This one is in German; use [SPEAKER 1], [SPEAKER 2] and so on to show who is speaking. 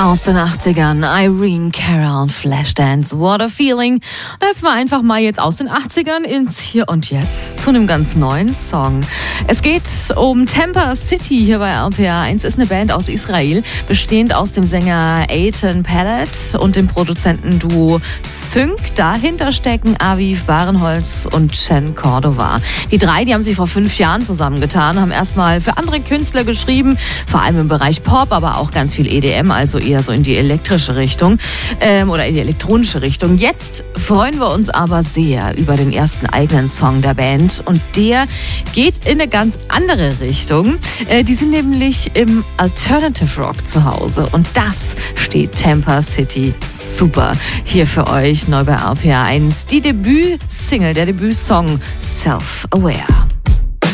[SPEAKER 1] Aus den 80ern, Irene Cara und Flashdance, What a Feeling. Da hüpfen wir einfach mal jetzt aus den 80ern ins Hier und Jetzt zu einem ganz neuen Song. Es geht um Tampa City hier bei RPR1. Ist eine Band aus Israel, bestehend aus dem Sänger Eitan Pellet und dem Produzentenduo Sync. Dahinter stecken Aviv Barenholz und Chen Cordova. Die drei, die haben sich vor 5 Jahren zusammengetan, haben erstmal für andere Künstler geschrieben, vor allem im Bereich Pop, aber auch ganz viel EDM, also eher so in die elektrische Richtung oder in die elektronische Richtung. Jetzt freuen wir uns aber sehr über den ersten eigenen Song der Band und der geht in eine ganz andere Richtung. Die sind nämlich im Alternative Rock zu Hause und das steht Tampa City super hier für euch neu bei RPR1. Die Debütsingle, der Debütsong Self-Aware.